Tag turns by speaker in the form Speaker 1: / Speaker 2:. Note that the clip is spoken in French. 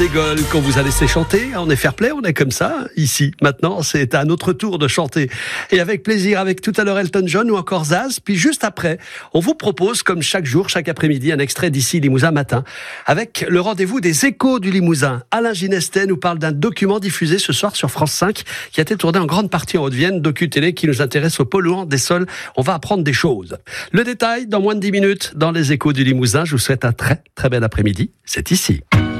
Speaker 1: Rigole qu'on vous a laissé chanter, on est fair play, on est comme ça, ici. Maintenant, c'est à notre tour de chanter. Et avec plaisir, avec tout à l'heure Elton John ou encore Zaz. Puis juste après, on vous propose, comme chaque jour, chaque après-midi, un extrait d'ici Limousin Matin, avec le rendez-vous des échos du Limousin. Alain Ginestet nous parle d'un document diffusé ce soir sur France 5, qui a été tourné en grande partie en Haute-Vienne, docu-télé qui nous intéresse aux polluants des sols. On va apprendre des choses. Le détail, dans moins de 10 minutes, dans les échos du Limousin. Je vous souhaite un très, très bel après-midi. C'est ici.